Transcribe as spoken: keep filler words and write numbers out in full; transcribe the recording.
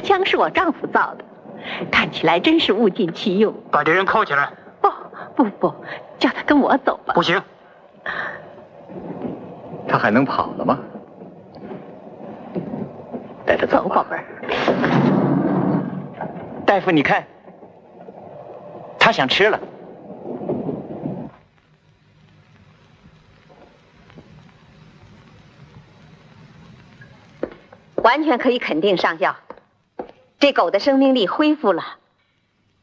枪是我丈夫造的，看起来真是物尽其用。 把这人铐起来。 不不不，叫他跟我走吧。 不行。 他还能跑了吗？带他走，宝贝儿。 大夫，你看，他想吃了。 完全可以肯定，上校，这狗的生命力恢复了。